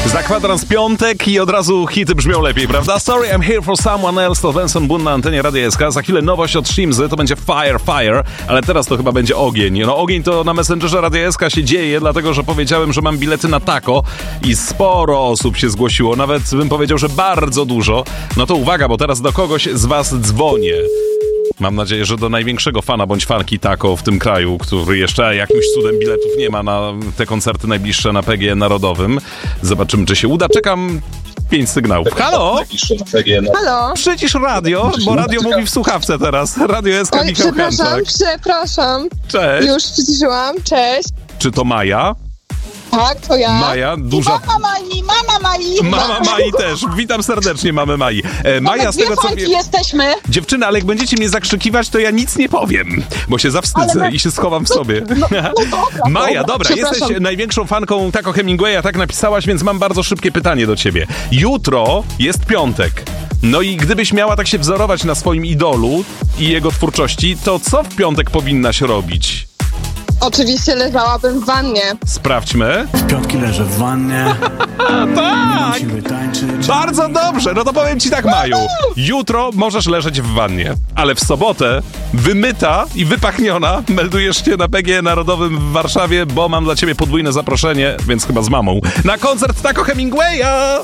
Za kwadrans piątek i od razu hity brzmią lepiej, prawda? Sorry, I'm here for someone else, to Benson Boone na antenie Radia SK. Za chwilę nowość od Shimzy, to będzie Fire, ale teraz to chyba będzie ogień. No ogień to na Messengerze Radia SK się dzieje, dlatego że powiedziałem, że mam bilety na taco i sporo osób się zgłosiło, nawet bym powiedział, że bardzo dużo. No to uwaga, bo teraz do kogoś z was dzwonię. Mam nadzieję, że do największego fana bądź fanki taco w tym kraju, który jeszcze jakimś cudem biletów nie ma na te koncerty najbliższe na PGN Narodowym. Zobaczymy, czy się uda. Czekam 5 sygnałów. Halo? Halo? Przycisz radio, bo radio mówi w słuchawce teraz. Radio SK, Michał Kęczak. Przepraszam. Cześć. Już przyciszyłam, cześć. Czy to Maja? Tak, to ja. Maja, duża... Mama Mai też. Witam serdecznie, mamę Mai. Maja, z tego co wiem... jesteśmy. Dziewczyny, ale jak będziecie mnie zakrzykiwać, to ja nic nie powiem, bo się zawstydzę i się schowam w sobie. Dobra, Maja, dobra, jesteś największą fanką Taco Hemingwaya, tak napisałaś, więc mam bardzo szybkie pytanie do ciebie. Jutro jest piątek. No i gdybyś miała tak się wzorować na swoim idolu i jego twórczości, to co w piątek powinnaś robić? Oczywiście leżałabym w wannie. Sprawdźmy. W piątki leżę w wannie. Tak! Bardzo dobrze, no to powiem ci tak, Maju. Jutro możesz leżeć w wannie, ale w sobotę wymyta i wypachniona meldujesz się na PGN Narodowym w Warszawie, bo mam dla ciebie podwójne zaproszenie, więc chyba z mamą, na koncert Taco Hemingwaya!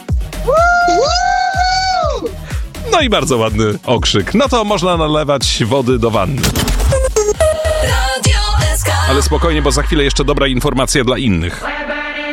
No i bardzo ładny okrzyk. No to można nalewać wody do wanny. Ale spokojnie, bo za chwilę jeszcze dobra informacja dla innych.